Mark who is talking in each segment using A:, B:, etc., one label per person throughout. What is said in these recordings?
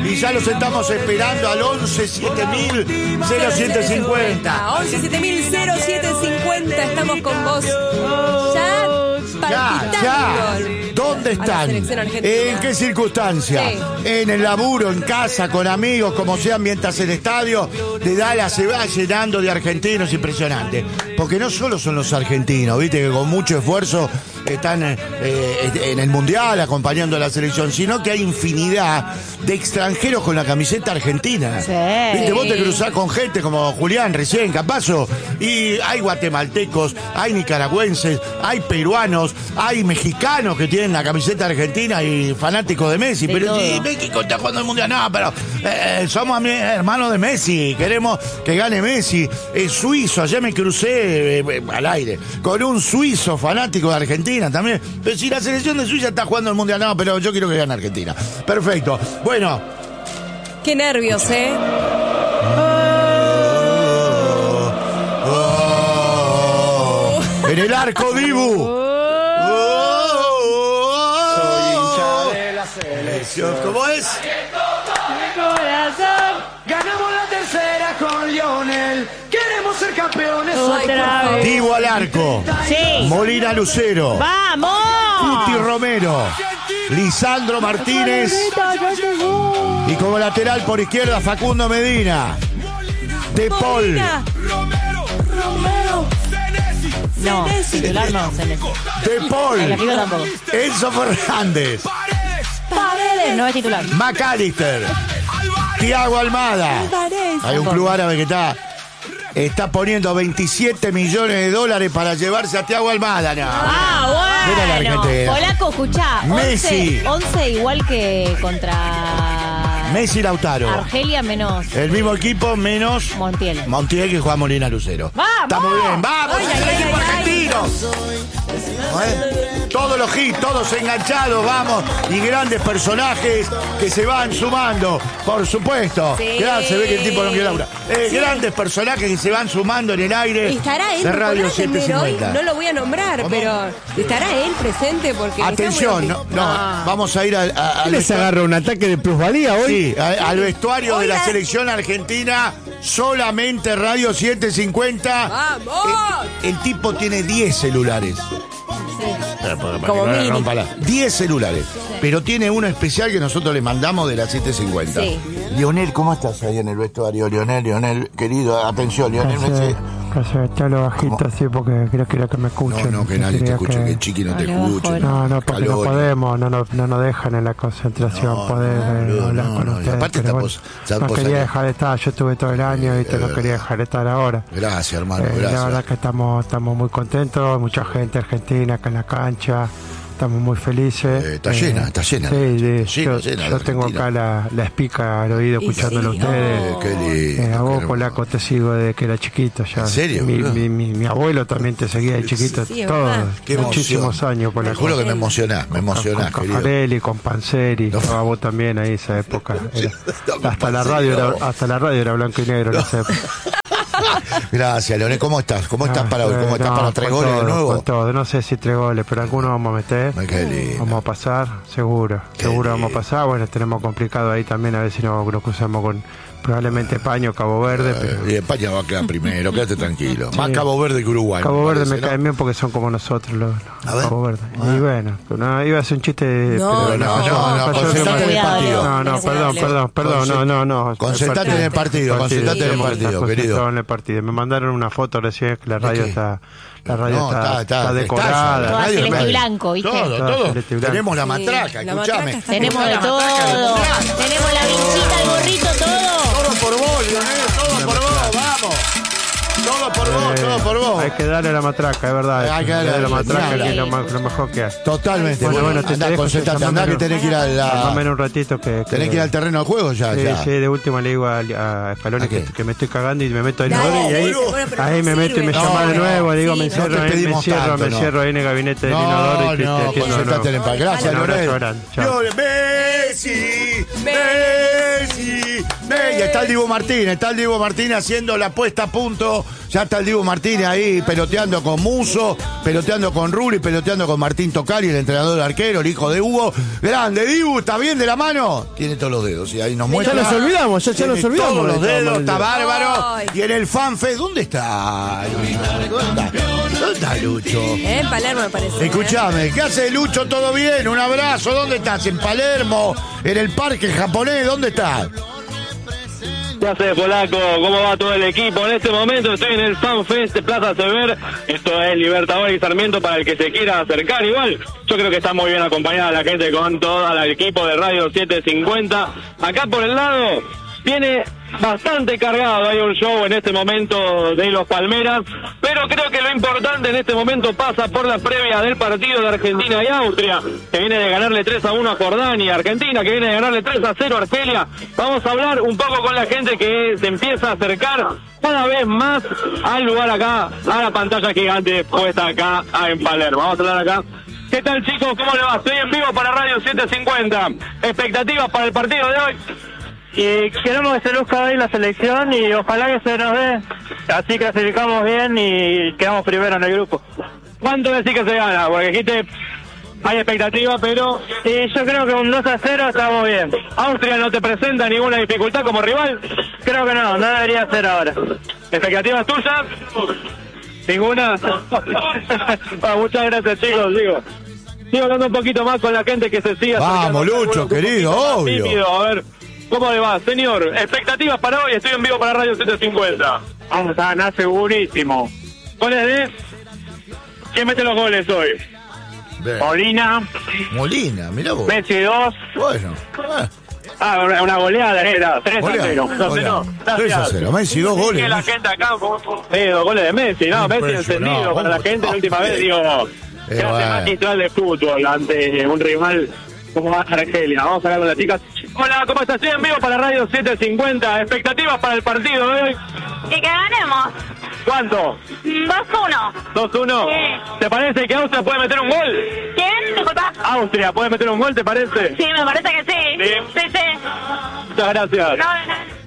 A: Y ya los estamos esperando al 11 7000 0750.
B: 11 7000 0750. Estamos con vos.
A: Ya. ¿Dónde están? ¿En qué circunstancia?
B: Sí.
A: En el laburo, en casa, con amigos, como sean, mientras el estadio de Dallas se va llenando de argentinos, impresionante. Porque no solo son los argentinos, viste, que con mucho esfuerzo están en el Mundial acompañando a la selección, sino que hay infinidad de extranjeros con la camiseta argentina.
C: Sí.
A: Viste, vos te cruzás con gente como Julián recién, Capazo, y hay guatemaltecos, hay nicaragüenses, hay peruanos, hay mexicanos que tienen la camiseta argentina y fanáticos de Messi. Pero si México está jugando el Mundial, no, pero somos hermanos de Messi, queremos que gane Messi. Suizo, ayer me crucé al aire con un suizo fanático de Argentina también. Pero si la selección de Suiza está jugando el Mundial, no, pero yo quiero que gane Argentina. Perfecto. Bueno.
B: Qué nervios,
A: En el arco, Dibu. ¿Cómo es?
D: Ganamos la tercera con Lionel. Queremos ser campeones otra vez.
A: Dibu al arco.
C: Sí.
A: Molina Lucero.
C: ¡Vamos!
A: Cuti Romero. Lisandro Martínez. Y como lateral por izquierda, Facundo Medina. De Paul.
C: No, titular no, Senesi.
A: De Paul.
C: El equipo tampoco.
A: Enzo Fernández.
C: Paredes no es titular.
A: McAllister. Thiago Almada. Hay un club árabe que está poniendo $27 millones para llevarse a Thiago Almada. No. Mira la
C: Bueno.
A: Argentina.
C: Polaco, escuchá.
A: Messi.
C: 11 igual que contra
A: Messi, Lautaro.
C: Argelia menos
A: El mismo equipo menos
C: Montiel.
A: Montiel, que juega Molina Lucero.
C: ¡Vamos!
A: Está muy bien. ¡Vamos!
B: Ay,
A: ¡Es el
B: ay,
A: equipo
B: ay,
A: argentino! Todos los hits, todos enganchados, vamos. Y grandes personajes que se van sumando, por supuesto.
B: Sí.
A: Gracias, se ve que el tipo no quiere Laura. Grandes personajes que se van sumando en el aire.
B: ¿Estará él
A: de Radio
B: Nicolás Temer hoy?
A: 750.
B: No lo voy a nombrar,
A: ¿Cómo?
B: pero ¿estará él presente? Porque
A: Atención, no, vamos a ir al
E: ¿Les agarra un ataque de plusvalía hoy?
A: Sí, al vestuario de la
B: Hola.
A: selección argentina, solamente Radio 750.
B: ¡Vamos!
A: El tipo tiene 10 celulares.
B: Como mínimo.
A: 10 celulares. Pero tiene uno especial que nosotros le mandamos de la 750.
B: Sí.
A: Lionel, ¿cómo estás ahí en el vestuario? Lionel, querido, atención, Lionel Messi.
F: Está lo bajito así porque quiero que me escuchen.
A: No, que nadie te escuche, que Chiqui no te escuche.
F: No, porque no
A: Calor.
F: podemos, no nos dejan en la concentración poder hablar con ustedes.
A: Aparte
F: pero
A: estamos-
F: no quería dejar de estar, yo estuve todo el año y no quería dejar de estar ahora.
A: Gracias, hermano,
F: La
A: gracias.
F: verdad que estamos muy contentos, mucha gente argentina acá en la cancha, estamos muy felices.
A: Está llena.
F: Sí,
A: Llena
F: yo
A: de
F: tengo
A: Argentina.
F: acá la espica al oído escuchándolo a ustedes.
A: Qué lindo.
F: A vos,
A: qué
F: Polaco, te sigo desde que era chiquito ya.
A: ¿En serio, boludo?
F: Mi abuelo también te seguía de chiquito,
B: Sí, es
F: todos,
B: verdad.
A: Qué
F: muchísimos
A: emoción.
F: años,
A: Te
F: Polaco.
A: juro que me emocionás,
F: Con
A: querido.
F: Caffarelli, con Panzeri,
A: No.
F: estaba vos también ahí esa época.
A: No,
F: hasta la
A: Panzeri,
F: radio
A: no.
F: hasta la radio era blanco y negro en esa época.
A: Gracias, Leonel. ¿Cómo estás? ¿Cómo estás para hoy? ¿Cómo estás para 3 goles de nuevo?
F: Con todo, no sé si 3 goles, pero algunos vamos a meter.
A: Ay, qué lindo.
F: Vamos a pasar, seguro.
A: Qué
F: Seguro
A: lindo.
F: vamos a pasar. Bueno, tenemos complicado ahí también, a ver si nos cruzamos con probablemente España o Cabo Verde. Pero
A: Y España va a quedar primero, quédate tranquilo. Más Cabo Verde que Uruguay.
F: Cabo Verde
A: parece,
F: me
A: ¿no?
F: caen bien porque son como nosotros los
A: A ver.
F: Cabo Verde. Y bueno, iba a hacer un chiste.
B: No,
F: pero
A: No,
F: falló,
A: concentrate en el
C: Cuidado,
A: partido.
C: Leo.
F: No, perdón, no.
A: Concentrate en el partido, concentrate en el partido, querido.
F: En el partido. Me mandaron una foto recién que la radio
A: qué?
F: está
A: No,
F: está decorada.
C: Toda
A: radio
C: celeste
A: está-
C: y blanco, ¿viste?
A: Todo.
F: Celeste y blanco.
A: Tenemos la
B: Sí,
A: matraca,
B: la
A: escuchame.
B: matraca está
C: Tenemos de
A: La
C: todo.
A: matraca del Mundial.
C: Tenemos la vinchita, el gorrito, todo.
A: Todo por vos, Lionel, todo por vos, vamos. Todo por vos.
F: Hay que darle la matraca, es verdad.
A: Hay que darle la
F: matraca,
A: matraca.
F: que es lo mejor que hay.
A: Totalmente.
F: Bueno, te
A: andá,
F: dejo,
A: concentrate,
F: ya
A: andá que
F: más
A: tenés que ir a
F: Más o menos
A: la...
F: un ratito que
A: Tenés que ir al terreno de juego ya.
F: Sí, de última le digo a Scaloni
A: ¿A qué?
F: que me estoy cagando y me meto ahí,
B: Dale,
F: y ahí,
B: bueno, pero
F: ahí
B: no
F: me meto y me
B: sirve.
F: llama de
A: No,
F: nuevo, digo,
B: sí,
F: me
B: no
F: encierro,
A: te pedimos tanto,
F: me
A: no.
F: cierro ahí en el gabinete del inodoro y te atiendo de
A: concentrate en el
F: nuevo.
A: partido. Gracias,
F: Un abrazo
A: Lionel.
F: grande, chao.
A: Messi, Messi, Messi. Y está el Dibu Martínez haciendo la puesta a punto. Ya está el Dibu Martínez ahí peloteando con Muso, peloteando con Rulli, peloteando con Martín Tocari, el entrenador del arquero, el hijo de Hugo. Grande, Dibu, ¿está bien de la mano? Tiene todos los dedos y ahí nos muestra.
E: Ya nos olvidamos, ya nos olvidamos.
A: Todos los dedos, está
E: Ay.
A: bárbaro. Y en el FanFest, ¿dónde está Lucho? ¿Dónde está Lucho?
B: En Palermo me parece.
A: Escuchame, ¿qué hace Lucho? ¿Todo bien? Un abrazo. ¿Dónde estás? ¿En Palermo? ¿En el parque japonés? ¿Dónde estás?
G: ¿Qué hace, Polaco? ¿Cómo va todo el equipo? En este momento estoy en el FanFest de Plaza Sever. Esto es Libertadores y Sarmiento para el que se quiera acercar. Igual, yo creo que está muy bien acompañada la gente con todo el equipo de Radio 750. Acá por el lado viene bastante cargado. Hay un show en este momento de los Palmeras. Pero creo que lo importante en este momento pasa por la previa del partido de Argentina y Austria, que viene de ganarle 3-1 a Jordania. Argentina, que viene de ganarle 3-0 a Argelia. Vamos a hablar un poco con la gente que se empieza a acercar cada vez más al lugar acá, a la pantalla gigante puesta acá en Palermo. Vamos a hablar acá. ¿Qué tal, chicos? ¿Cómo le va? Estoy en vivo para Radio 750. ¿Expectativas para el partido de hoy?
H: Y queremos que se luzca hoy la selección y ojalá que se nos dé. Así clasificamos bien y quedamos primero en el grupo.
G: ¿Cuánto decís que se gana? Porque dijiste, hay expectativa, pero...
H: Y yo creo que un 2-0 estamos bien.
G: ¿Austria no te presenta ninguna dificultad como rival?
H: Creo que no debería ser ahora.
G: ¿Expectativas tuyas? ¿Ninguna? Muchas gracias, chicos, digo. Sigo hablando un poquito más con la gente que se sigue acercando.
A: Vamos, Lucho, querido, obvio.
G: Tímido. A ver, ¿cómo le va, señor? ¿Expectativas para hoy? Estoy en vivo para Radio 750.
H: Vamos a ganar segurísimo.
G: ¿Goles de...? ¿Quién mete los goles hoy?
A: Bien.
H: Molina,
A: mirá vos.
H: Messi 2.
A: Bueno.
H: Una goleada era 3-0.
A: 3-0. Messi, 2 goles.
G: Que la gente acá, 2 goles de Messi, ¿no? Messi encendido para la gente. La última vez, digo, clase magistral de fútbol ante un rival como Argelia. Vamos a hablar con las chicas. Hola, ¿cómo estás? Estoy en vivo para Radio 750. ¿Expectativas para el partido de hoy?
C: Y que ganemos.
G: ¿Cuánto?
C: 2-1.
G: 2-1.
C: Sí.
G: ¿Te parece que Austria puede meter un gol?
C: ¿Quién? Disculpa.
G: Austria puede meter un gol, ¿te parece?
C: Sí, me parece que sí. Sí.
G: Muchas gracias.
C: No.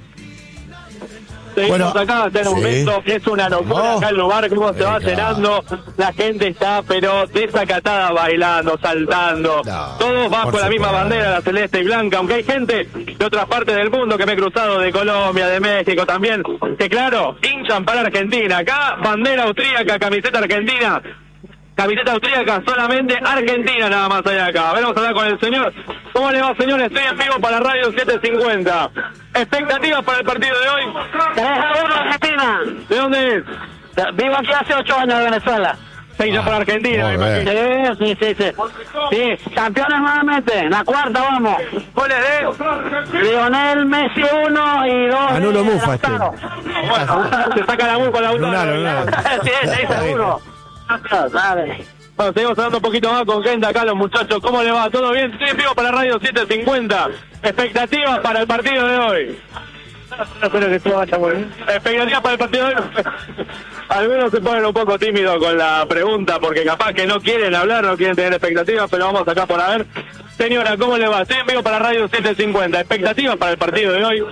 G: Seguimos
A: Bueno,
G: acá hasta el momento. Es una locura acá el lugar, cómo se va llenando. La gente está, pero desacatada, bailando, saltando.
A: No,
G: Todos bajo
A: por
G: la misma
A: supuesto.
G: bandera, la celeste y blanca. Aunque hay gente de otras partes del mundo que me he cruzado, de Colombia, de México también, que claro, hinchan para Argentina. Acá, bandera austríaca, camiseta argentina. Camiseta austríaca, solamente Argentina nada más allá acá. A ver, vamos a hablar con el señor. ¿Cómo le va, señor? Estoy en vivo para Radio 750. ¿Expectativas para el partido de hoy?
H: 3-1 Argentina.
G: ¿De dónde es?
H: Vivo aquí hace 8 años en Venezuela.
G: Se hincha para Argentina, me
A: muy
G: imagino.
H: Sí, campeones nuevamente, la cuarta vamos.
G: ¿Goles de?
H: Lionel Messi 1 y 2.
E: Anulo Mufa este.
G: Bueno, se saca la mul con la
E: Lunaro.
H: Sí, se dice uno. Dale.
G: Bueno, seguimos hablando un poquito más con gente acá, los muchachos. ¿Cómo le va? ¿Todo bien? Estoy en vivo para Radio 750. ¿Expectativas para el partido de hoy?
H: Espero que todo vaya muy bien.
G: ¿Expectativas para el partido de hoy? Algunos se ponen un poco tímidos con la pregunta porque capaz que no quieren hablar, no quieren tener expectativas, pero vamos acá por a ver. Señora, ¿cómo le va? Estoy en vivo para Radio 750. ¿Expectativas para el partido de hoy?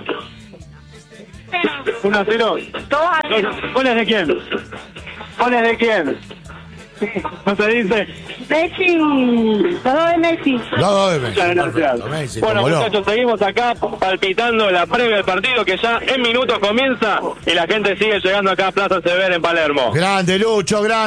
G: 1-0. ¿Goles de quién? ¿Goles de quién? ¿No se dice?
C: Messi. Todo de Messi.
A: No,
G: Muchas gracias.
A: Messi,
G: Bueno,
A: cómo no.
G: muchachos, seguimos acá palpitando la previa del partido que ya en minutos comienza y la gente sigue llegando acá a Plaza Sever en Palermo.
A: Grande, Lucho, grande.